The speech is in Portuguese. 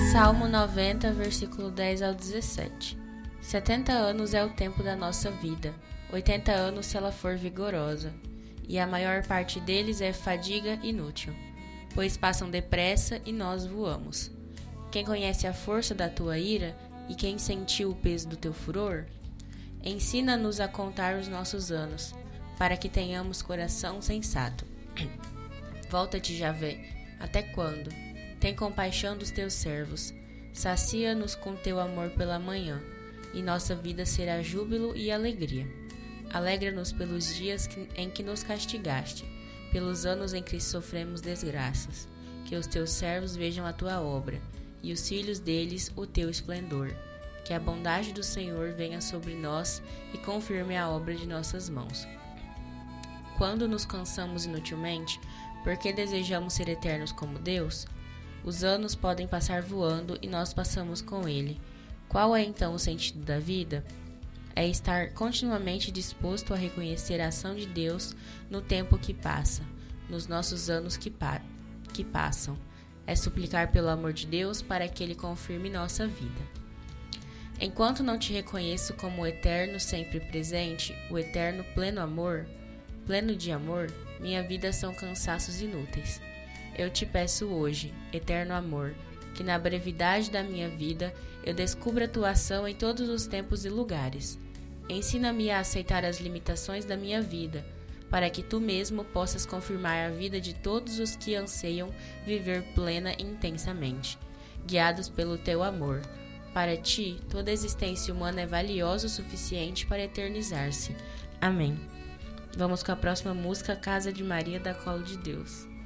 Salmo 90, versículo 10 ao 17. 70 anos é o tempo da nossa vida, 80 anos se ela for vigorosa, e a maior parte deles é fadiga inútil, pois passam depressa e nós voamos. Quem conhece a força da tua ira e quem sentiu o peso do teu furor? Ensina-nos a contar os nossos anos, para que tenhamos coração sensato. Volta-te, Javé, até quando? Tem compaixão dos teus servos. Sacia-nos com teu amor pela manhã, e nossa vida será júbilo e alegria. Alegra-nos pelos dias em que nos castigaste, pelos anos em que sofremos desgraças. Que os teus servos vejam a tua obra, e os filhos deles o teu esplendor. Que a bondade do Senhor venha sobre nós e confirme a obra de nossas mãos. Quando nos cansamos inutilmente, porque desejamos ser eternos como Deus? Os anos podem passar voando e nós passamos com ele. Qual é então o sentido da vida? É estar continuamente disposto a reconhecer a ação de Deus no tempo que passa, nos nossos anos que passam. É suplicar pelo amor de Deus para que ele confirme nossa vida. Enquanto não te reconheço como o eterno sempre presente, o eterno pleno de amor, minha vida são cansaços inúteis. Eu te peço hoje, eterno amor, que na brevidade da minha vida eu descubra a tua ação em todos os tempos e lugares. Ensina-me a aceitar as limitações da minha vida, para que tu mesmo possas confirmar a vida de todos os que anseiam viver plena e intensamente, guiados pelo teu amor. Para ti, toda existência humana é valiosa o suficiente para eternizar-se. Amém. Vamos com a próxima música, Casa de Maria, da Colo de Deus.